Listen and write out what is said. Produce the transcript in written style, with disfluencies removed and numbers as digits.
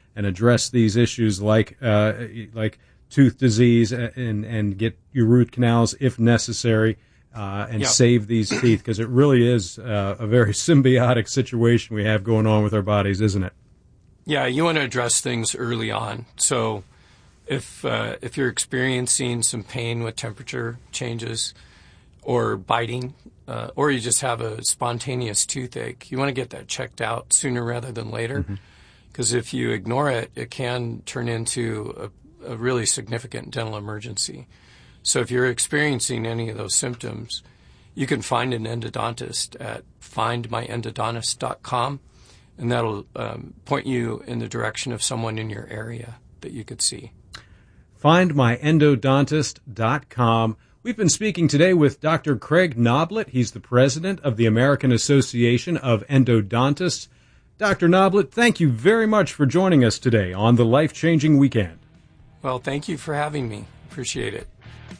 and address these issues like tooth disease and get your root canals if necessary, and save these teeth, because it really is a very symbiotic situation we have going on with our bodies, isn't it? Yeah, you want to address things early on. So if you're experiencing some pain with temperature changes or biting, or you just have a spontaneous toothache, you want to get that checked out sooner rather than later, because if you ignore it, it can turn into a really significant dental emergency. So if you're experiencing any of those symptoms, you can find an endodontist at findmyendodontist.com, and that'll point you in the direction of someone in your area that you could see. Findmyendodontist.com. We've been speaking today with Dr. Craig Noblett. He's the president of the American Association of Endodontists. Dr. Noblett, thank you very much for joining us today on the Life Changing Weekend. Well, thank you for having me. Appreciate it.